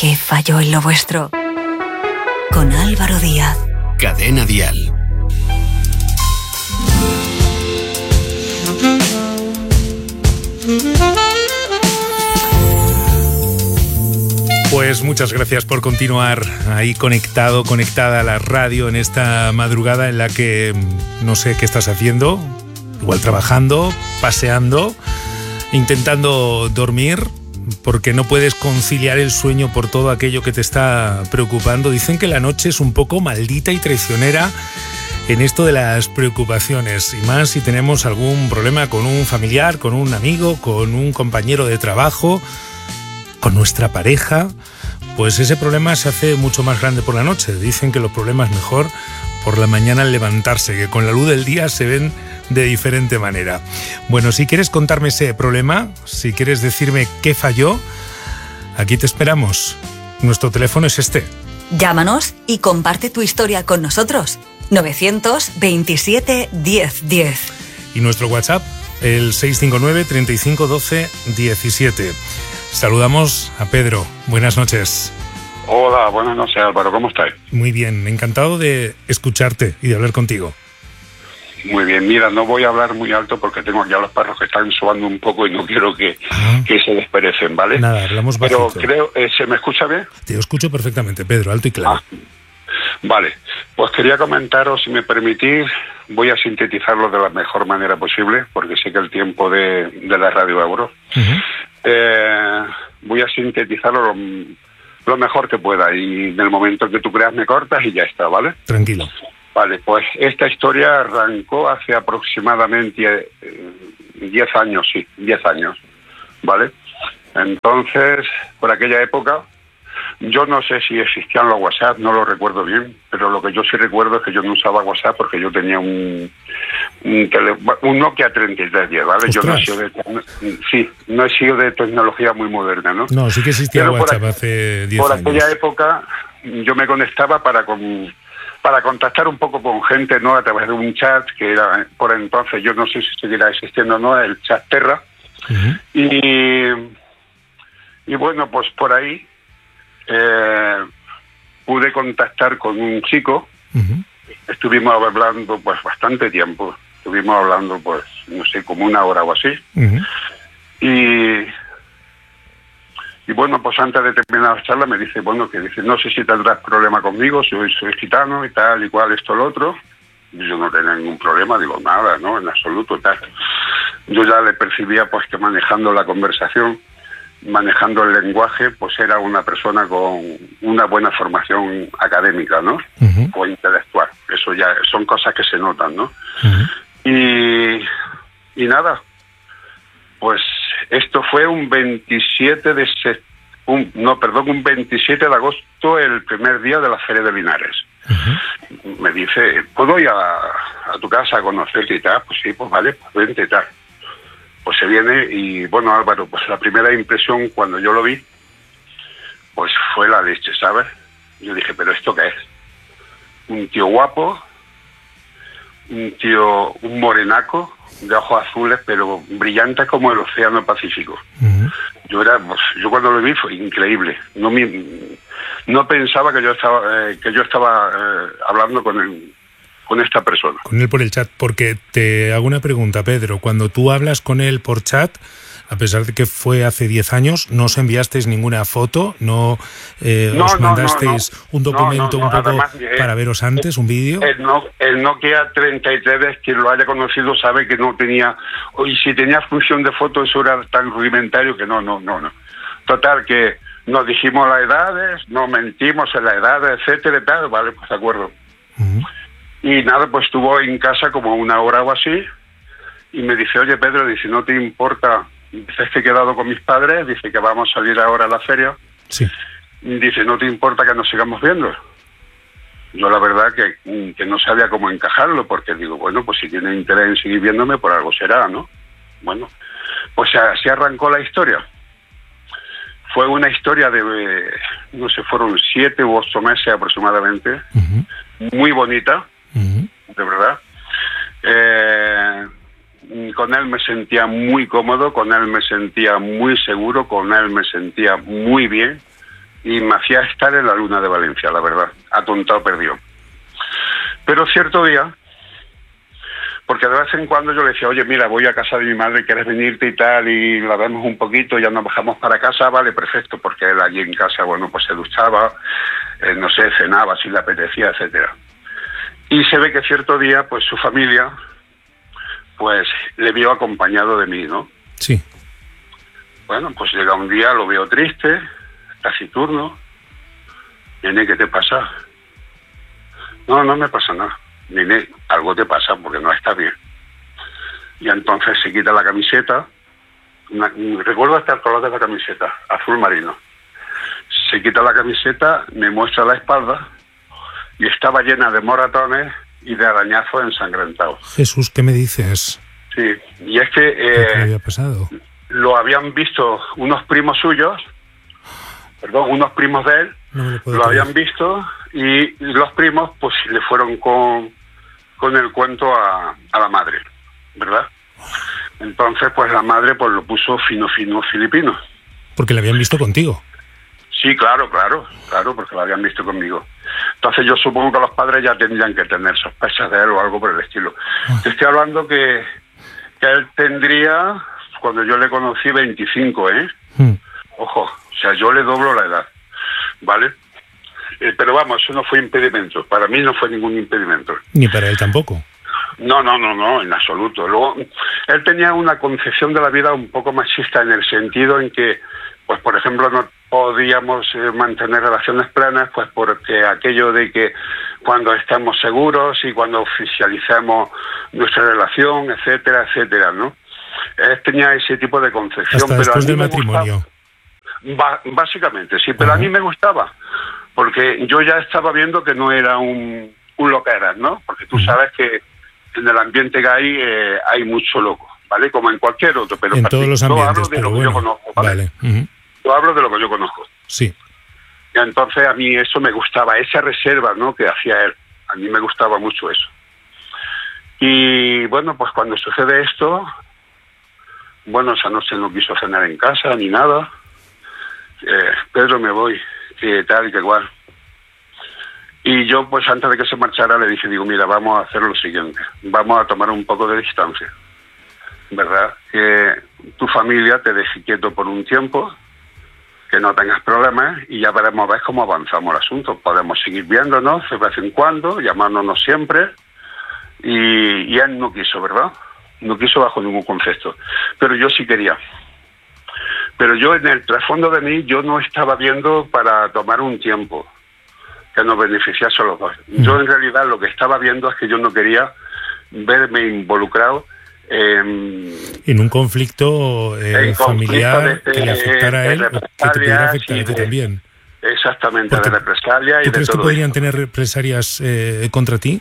¿Qué falló en lo vuestro? Con Álvaro Díaz. Cadena Dial. Pues muchas gracias por continuar ahí conectada a la radio en esta madrugada en la que no sé qué estás haciendo, igual trabajando, paseando, intentando dormir, porque no puedes conciliar el sueño por todo aquello que te está preocupando. Dicen que la noche es un poco maldita y traicionera en esto de las preocupaciones, y más si tenemos algún problema con un familiar, con un amigo, con un compañero de trabajo, con nuestra pareja, pues ese problema se hace mucho más grande por la noche. Dicen que los problemas mejor por la mañana al levantarse, que con la luz del día se ven de diferente manera. Bueno, si quieres contarme ese problema, si quieres decirme qué falló, aquí te esperamos. Nuestro teléfono es este. Llámanos y comparte tu historia con nosotros. 927 10 10. Y nuestro WhatsApp, el 659 35 12 17. Saludamos a Pedro. Buenas noches. Hola, buenas noches, Álvaro. ¿Cómo estás? Muy bien, encantado de escucharte y de hablar contigo. Muy bien, mira, no voy a hablar muy alto porque tengo aquí a los perros que están sobando un poco y no quiero que se desperecen, ¿vale? Nada, hablamos bajito. Pero creo, ¿se me escucha bien? Te escucho perfectamente, Pedro, alto y claro. Vale, pues quería comentaros, si me permitís, voy a sintetizarlo de la mejor manera posible, porque sé que el tiempo de la Radio Euro, voy a sintetizarlo lo mejor que pueda, y en el momento que tú creas me cortas y ya está, ¿vale? Tranquilo. Vale, pues esta historia arrancó hace aproximadamente 10 años, sí, 10 años, ¿vale? Entonces, por aquella época, yo no sé si existían los WhatsApp, no lo recuerdo bien, pero lo que yo sí recuerdo es que yo no usaba WhatsApp porque yo tenía un Nokia 3310, ¿vale? ¡Ostras! Yo no he sido de tecnología muy moderna, ¿no? No, sí que existía pero WhatsApp hace 10 años. Por aquella época yo me conectaba para contactar un poco con gente, ¿no? A través de un chat que era, por entonces, yo no sé si seguirá existiendo o no, el chat Terra. Y bueno, pues por ahí pude contactar con un chico. Estuvimos hablando pues bastante tiempo. Estuvimos hablando pues, no sé, como una hora o así. Y bueno, pues antes de terminar la charla me dice, no sé si tendrás problema conmigo, soy gitano y tal, y cual, esto, lo otro. Y yo no tenía ningún problema, digo, nada, ¿no? En absoluto, tal. Yo ya le percibía pues que manejando la conversación, manejando el lenguaje, pues era una persona con una buena formación académica, ¿no? O intelectual. Eso ya son cosas que se notan, ¿no? Y nada, pues esto fue un 27 de agosto, el primer día de la Feria de Linares. Me dice, ¿puedo ir a tu casa a conocerte y tal? Pues sí, pues vale, pues vente y tal. Pues se viene y, bueno, Álvaro, pues la primera impresión cuando yo lo vi, pues fue la leche, ¿sabes? Yo dije, ¿pero esto qué es? Un tío guapo, un morenaco, de ojos azules, pero brillantes como el océano Pacífico. Yo cuando lo vi fue increíble. No pensaba que yo estaba hablando con esta persona. Con él por el chat, porque te hago una pregunta, Pedro. Cuando tú hablas con él por chat, a pesar de que fue hace 10 años, ¿no os enviasteis ninguna foto? ¿No os mandasteis un documento un poco además, para veros antes, un vídeo? El Nokia 33, quien lo haya conocido sabe que no tenía, y si tenía función de foto, eso era tan rudimentario que no. Total, que nos dijimos las edades, nos mentimos en las edades, etcétera y tal, vale, pues de acuerdo. Y nada, pues estuvo en casa como una hora o así, y me dice, oye Pedro, dice, ¿no te importa? Dice, que he quedado con mis padres, dice que vamos a salir ahora a la feria. Sí. Dice, ¿no te importa que nos sigamos viendo? Yo la verdad que no sabía cómo encajarlo, porque digo, bueno, pues si tiene interés en seguir viéndome, por algo será, ¿no? Bueno, pues así arrancó la historia. Fue una historia de, no sé, fueron 7 u 8 meses aproximadamente, muy bonita, de verdad. Con él me sentía muy cómodo, con él me sentía muy seguro, con él me sentía muy bien, y me hacía estar en la luna de Valencia, la verdad, atontado perdido. Pero cierto día, porque de vez en cuando yo le decía, oye, mira, voy a casa de mi madre, ¿quieres venirte y tal? Y la vemos un poquito, ya nos bajamos para casa, vale, perfecto, porque él allí en casa, bueno, pues se duchaba, no sé, cenaba si le apetecía, etcétera. Y se ve que cierto día, pues su familia, pues le vio acompañado de mí, ¿no? Sí. Bueno, pues llega un día, lo veo triste, taciturno. Nene, ¿qué te pasa? No, no me pasa nada. Nene, algo te pasa porque no está bien. Y entonces se quita la camiseta. Recuerdo hasta el color de la camiseta, azul marino. Se quita la camiseta, me muestra la espalda y estaba llena de moratones y de arañazos ensangrentados. Jesús, ¿qué me dices? Sí, y es que ¿Qué había pasado? lo habían visto unos primos suyos, unos primos de él, lo habían visto y los primos pues le fueron con el cuento a la madre, ¿verdad? Entonces pues la madre pues lo puso fino filipino. Porque le habían visto contigo. Sí, claro, porque lo habían visto conmigo. Entonces yo supongo que los padres ya tendrían que tener sospechas de él o algo por el estilo. Te estoy hablando que él tendría, cuando yo le conocí, 25, ¿eh? Ojo, o sea, yo le doblo la edad, ¿vale? Pero vamos, eso no fue impedimento. Para mí no fue ningún impedimento. Ni para él tampoco. No, en absoluto. Luego, él tenía una concepción de la vida un poco machista en el sentido en que, pues por ejemplo, no podíamos mantener relaciones plenas, pues porque aquello de que cuando estemos seguros y cuando oficialicemos nuestra relación, etcétera, ¿no? Él tenía ese tipo de concepción. Hasta pero después del matrimonio. Básicamente, sí, pero a mí me gustaba, porque yo ya estaba viendo que no era un loqueras, ¿no? Porque tú sabes que en el ambiente gay hay mucho loco, ¿vale? Como en cualquier otro, pero en todos los ambientes, hablo de lo que yo conozco, ¿vale? Yo hablo de lo que yo conozco. Sí. Y entonces a mí eso me gustaba, esa reserva, ¿no?, que hacía él. A mí me gustaba mucho eso. Y bueno, pues cuando sucede esto, bueno, esa noche no quiso cenar en casa ni nada. Pedro, me voy, que tal y que igual. Y yo, pues antes de que se marchara, le dije, digo, mira, vamos a hacer lo siguiente. Vamos a tomar un poco de distancia, ¿verdad? Que tu familia te deje quieto por un tiempo, que no tengas problemas y ya veremos a ver cómo avanzamos el asunto. Podemos seguir viéndonos de vez en cuando, llamándonos siempre. Y él no quiso, ¿verdad? No quiso bajo ningún concepto. Pero yo sí quería. Pero yo en el trasfondo de mí, yo no estaba viendo para tomar un tiempo que nos beneficiase a los dos. Yo en realidad lo que estaba viendo es que yo no quería verme involucrado en un conflicto familiar que le afectara a él, que te pudiera afectar a ti también. Exactamente, porque de represalia y de todo. ¿Tú crees que podrían tener represalias contra ti?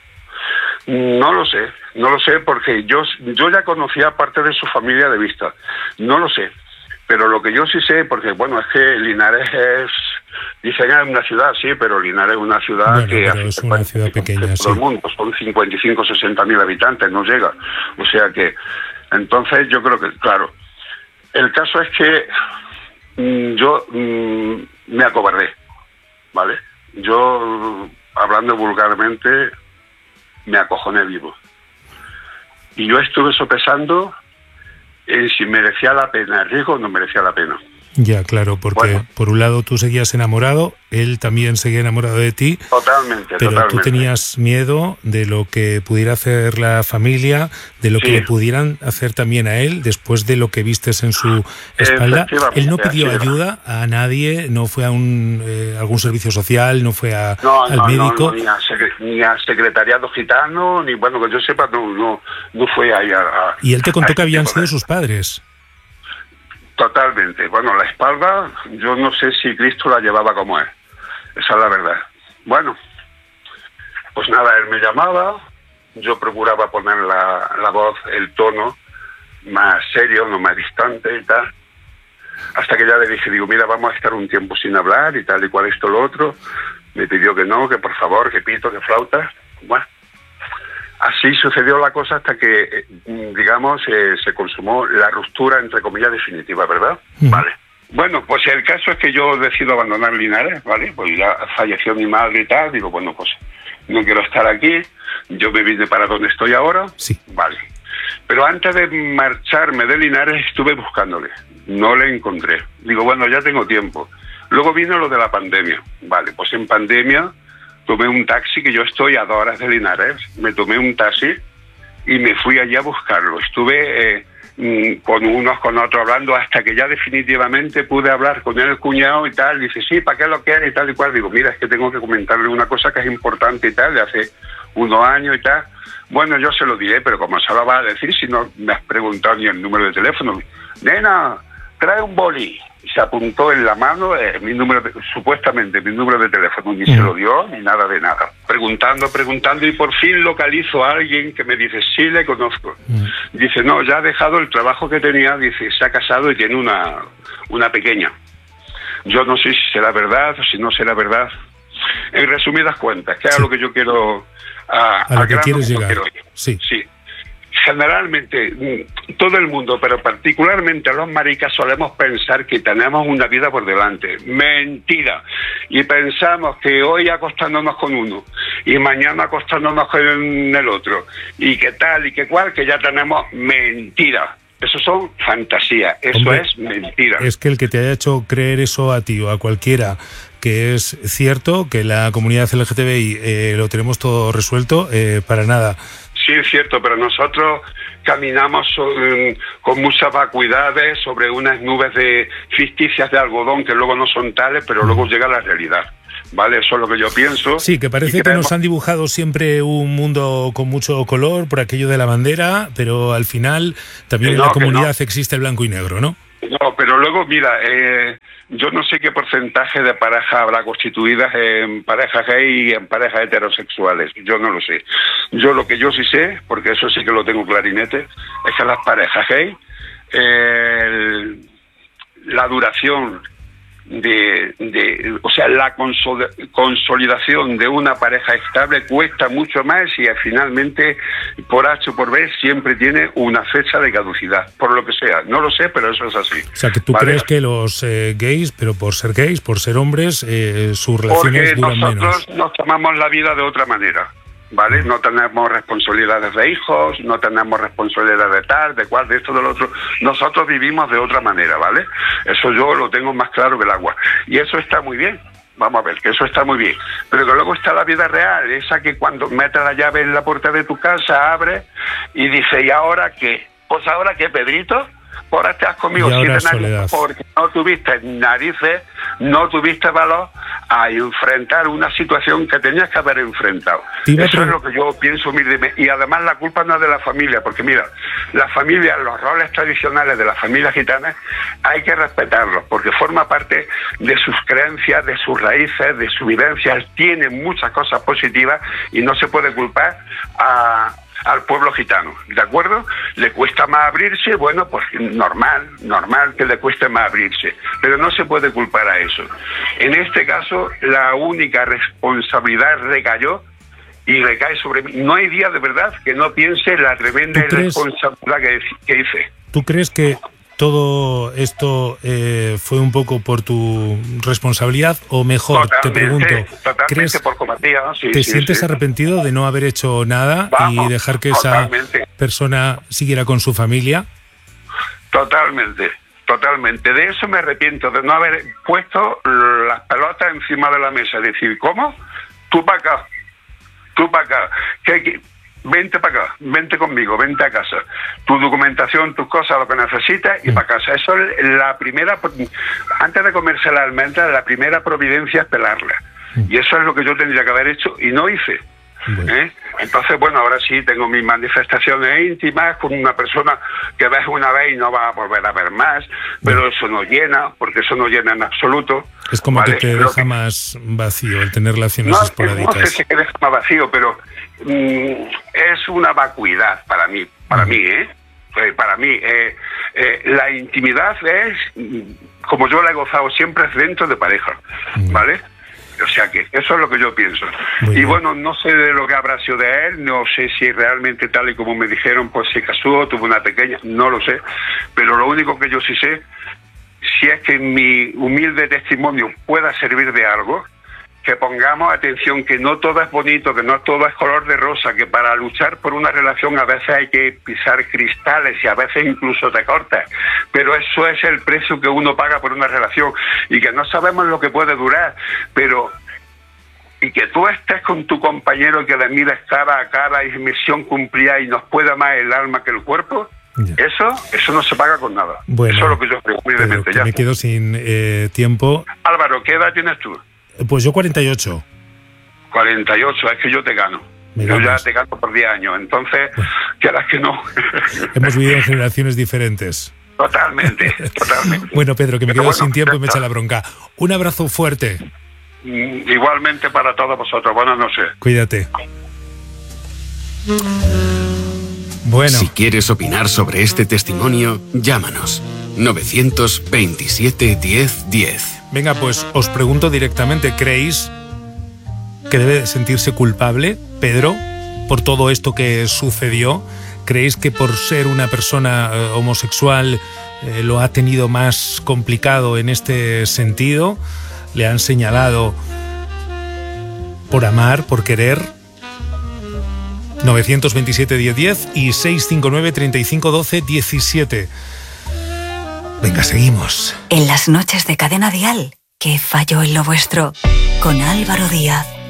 No lo sé porque yo ya conocía parte de su familia de vista. No lo sé. Pero lo que yo sí sé, porque bueno, es que Linares dicen es una ciudad, sí, pero Linares es una ciudad es una ciudad pequeña, sí. Todo el mundo, son 55, 60 mil habitantes, no llega. O sea que, entonces yo creo que, claro, el caso es que yo me acobardé, ¿vale? Yo, hablando vulgarmente, me acojoné vivo. Y yo estuve sopesando si merecía la pena el riesgo o no merecía la pena. Ya, claro, porque por un lado tú seguías enamorado, él también seguía enamorado de ti. Totalmente. Tú tenías miedo de lo que pudiera hacer la familia, de lo que le pudieran hacer también a él después de lo que vistes en su espalda. Él no pidió ayuda a nadie, no fue a algún servicio social, no fue al médico. No, ni a secretariado gitano, ni bueno, que yo sepa, no fue ahí a... Y él te contó que habían sido sus padres. Totalmente. Bueno, la espalda, yo no sé si Cristo la llevaba como él. Esa es la verdad. Bueno, pues nada, él me llamaba, yo procuraba poner la voz, el tono más serio, no más distante y tal. Hasta que ya le dije, digo, mira, vamos a estar un tiempo sin hablar y tal y cual esto, lo otro. Me pidió que no, que por favor, que pito, que flauta. Bueno. Así sucedió la cosa hasta que, digamos, se consumó la ruptura, entre comillas, definitiva, ¿verdad? Vale. Bueno, pues el caso es que yo decido abandonar Linares, ¿vale? Pues ya falleció mi madre y tal, digo, bueno, pues no quiero estar aquí, yo me vine para donde estoy ahora, sí. Vale. Pero antes de marcharme de Linares estuve buscándole, no le encontré. Digo, bueno, ya tengo tiempo. Luego vino lo de la pandemia, vale, pues en pandemia tomé un taxi, que yo estoy a 2 horas de Linares, me tomé un taxi y me fui allí a buscarlo. Estuve con unos, con otros hablando, hasta que ya definitivamente pude hablar con el cuñado y tal. Dice, sí, ¿para qué lo quieres? Y tal y cual. Digo, mira, es que tengo que comentarle una cosa que es importante y tal, de hace unos años y tal. Bueno, yo se lo diré, pero como se lo va a decir si no me has preguntado ni el número de teléfono? Nena, trae un boli. Y se apuntó en la mano mi número supuestamente mi número de teléfono, ni se lo dio ni nada de nada. Preguntando y por fin localizo a alguien que me dice, sí, le conozco. Dice, no, ya ha dejado el trabajo que tenía, dice, se ha casado y tiene una pequeña. Yo no sé si será verdad o si no será verdad. En resumidas cuentas, que es a lo que yo quiero... a lo que quieres llegar. Sí. Generalmente, todo el mundo, pero particularmente los maricas, solemos pensar que tenemos una vida por delante. Mentira. Y pensamos que hoy acostándonos con uno y mañana acostándonos con el otro y que tal y que cual, que ya tenemos. Mentira. Eso son fantasías. Eso, hombre, es mentira. Es que el que te haya hecho creer eso a ti o a cualquiera, que es cierto que la comunidad LGTBI lo tenemos todo resuelto, para nada. Sí, es cierto, pero nosotros caminamos con muchas vacuidades sobre unas nubes de ficticias de algodón que luego no son tales, pero luego llega la realidad. ¿Vale? Eso es lo que yo pienso. Sí, que parece que nos han dibujado siempre un mundo con mucho color por aquello de la bandera, pero al final también en la comunidad existe el blanco y negro, ¿no? No, pero luego, mira, yo no sé qué porcentaje de parejas habrá constituidas en parejas gay y en parejas heterosexuales. Yo no lo sé. Yo lo que yo sí sé, porque eso sí que lo tengo clarinete, es que las parejas gay, la duración o sea, la consolidación de una pareja estable cuesta mucho más y finalmente, por H o por B, siempre tiene una fecha de caducidad, por lo que sea. No lo sé, pero eso es así. O sea, que tú crees que los gays, pero por ser gays, por ser hombres, sus relaciones duran menos. Porque nosotros nos tomamos la vida de otra manera, ¿vale? No tenemos responsabilidades de hijos, no tenemos responsabilidades de tal, de cual, de esto, del otro. Nosotros vivimos de otra manera, ¿vale? Eso yo lo tengo más claro que el agua. Y eso está muy bien. Vamos a ver, que eso está muy bien. Pero que luego está la vida real, esa que cuando metes la llave en la puerta de tu casa, abre y dice, ¿y ahora qué? Pues ahora qué, Pedrito, ahora estás conmigo 7 años porque no tuviste narices, no tuviste valor a enfrentar una situación que tenías que haber enfrentado. Eso es lo que yo pienso humildemente. Y además la culpa no es de la familia, porque mira, la familia, los roles tradicionales de las familias gitanas hay que respetarlos, porque forma parte de sus creencias, de sus raíces, de sus vivencias. Tienen muchas cosas positivas y no se puede culpar al pueblo gitano, ¿de acuerdo? Le cuesta más abrirse, bueno, pues normal que le cueste más abrirse, pero no se puede culpar a eso. En este caso, la única responsabilidad recayó y recae sobre mí. No hay día de verdad que no piense la tremenda irresponsabilidad que hice. ¿Tú crees que todo esto fue un poco por tu responsabilidad o mejor, te pregunto, ¿crees por cobardía? Sí, te sientes arrepentido de no haber hecho nada y dejar que esa persona siguiera con su familia? Totalmente. De eso me arrepiento, de no haber puesto las pelotas encima de la mesa. Decir, ¿cómo? Tú para acá. Vente para acá, vente conmigo, vente a casa. Tu documentación, tus cosas, lo que necesitas y para casa. Eso es la primera, antes de comerse la almendra, la primera providencia es pelarla. Y eso es lo que yo tendría que haber hecho y no hice. Entonces, bueno, ahora sí tengo mis manifestaciones íntimas con una persona que ves una vez y no vas a volver a ver más, pero eso no llena, porque eso no llena en absoluto. Es como que te deja más vacío el tener relaciones esporádicas. No sé si te deja más vacío, pero es una vacuidad para mí, para mí. La intimidad es, como yo la he gozado siempre, es dentro de pareja, ¿vale? O sea que eso es lo que yo pienso. Y bueno, no sé de lo que habrá sido de él, no sé si realmente tal y como me dijeron, pues se casó, tuvo una pequeña, no lo sé, pero lo único que yo sí sé si es que mi humilde testimonio pueda servir de algo, que pongamos atención, que no todo es bonito, que no todo es color de rosa, que para luchar por una relación a veces hay que pisar cristales y a veces incluso te cortas, pero eso es el precio que uno paga por una relación y que no sabemos lo que puede durar, pero y que tú estés con tu compañero, que le mires cara a cara y misión cumplida y nos pueda más el alma que el cuerpo. Ya. Eso no se paga con nada. Bueno, eso es lo que yo creo, humildemente. Ya me quedo sin tiempo. Álvaro, ¿qué edad tienes tú? Pues yo 48. 48, es que yo te gano. Yo ya te gano por 10 años, entonces, quieras que no. Hemos vivido en generaciones diferentes. Totalmente. Bueno, Pedro, que me quedo sin tiempo y me echa la bronca. Un abrazo fuerte. Igualmente para todos vosotros. Buenas noches. Cuídate. Bueno. Si quieres opinar sobre este testimonio, llámanos. 927 10 10. Venga, pues os pregunto directamente, ¿creéis que debe sentirse culpable Pedro por todo esto que sucedió? ¿Creéis que por ser una persona homosexual lo ha tenido más complicado en este sentido? ¿Le han señalado por amar, por querer? 927 10 10 y 659 35 12 17. Venga, seguimos. En las noches de Cadena Dial, ¿qué falló en lo vuestro? Con Álvaro Díaz.